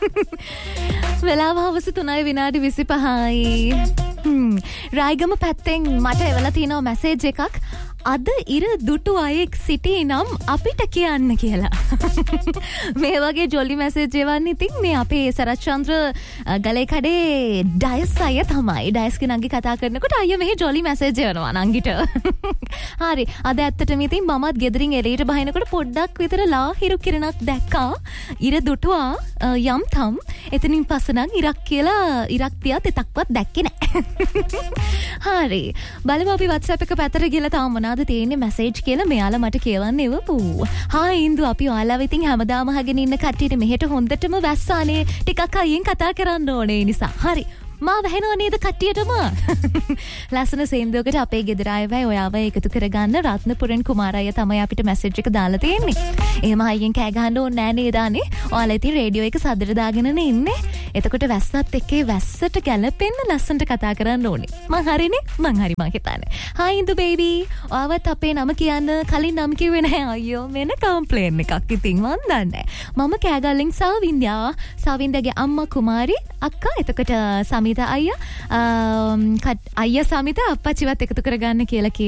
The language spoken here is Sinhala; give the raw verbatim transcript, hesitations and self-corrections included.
වෙලාව හවස තුනයි විනාඩි විසිපහයි. හ්ම් රායිගම පැත්තෙන් මට එවලා තියෙනවා මැසේජ් එකක්. අද ඉර දුටු අයෙක් සිටි නම් අපිට කියන්න කියලා. මේ වගේ ජොලි මැසේජ් එවන්න ඉතින් මේ අපේ සරච්චන්ද්‍ර ගලේ කඩේ ඩයස් අය තමයි. ඩයස්ගේ නංගි කතා කරනකොට අයියා මෙහි ජොලි මැසේජ් එවනවා නංගිට. හරි අද ඇත්තටම ඉතින් මමත් ගෙදරින් එළියට බහිනකොට පොඩ්ඩක් විතර ලාහිරු කිරණක් දැක්කා. ඉර දුටුවා යම් තම්. එතනින් පස්සේ නම් ඉරක් කියලා ඉරක් පියත් එතක්වත් දැක්කේ නැහැ. හරි බලමු අපි WhatsApp එක පැත්තට ගිහලා තාම මොනවද තියෙන්නේ මැසේජ් කියලා මෙයාලා මට කියවන්න එවපු. හායි ඉන්දු අපි ඔයාලව ඉතින් හැමදාම අහගෙන ඉන්න කට්ටියට මෙහෙට හොඳටම වැස්සානේ. ටිකක් අයියෙන් කතා කරන්න ඕනේ නිසා. හරි මා වැහෙනව නේද කට්ටියටම? ලස්සන සේන්දුවකට අපේ ගෙදර අයවයි ඔයාව එකතු කරගන්න රත්නපුරෙන් කුමාර අයියා තමයි අපිට මැසේජ් එක දාලා තියෙන්නේ. එහෙම අයියෙන් කෑ ගහන්න ඕනේ නෑ නේද අනේ? ඔයාලා ඉතින් රේඩියෝ එක සද්දට දාගෙනනේ ඉන්නේ. එතකොට වැස්සත් එක්කේ වැස්සට ගැලපෙන්න ලස්සනට කතා කරන්න ඕනේ. මං හරිනේ? මං හරි මං හිතන්නේ. හායි ඉන්දු බේබී. ඔයාවත් අපේ නම කියන්න කලින් නම කිව්වේ නැහැ අයියෝ. මෙන්න කම්ප්ලේන් එකක් ඉතින් මන් දන්නේ. මම කෑගල්ලෙන් සාවින්ද්‍යා. සාවින්ද්‍යාගේ අම්මා කුමාරි අක්කා එතකොට සමිතා අයියා අයියා සමිතා අප්පච්චිවත් එකතු කරගන්න කියලා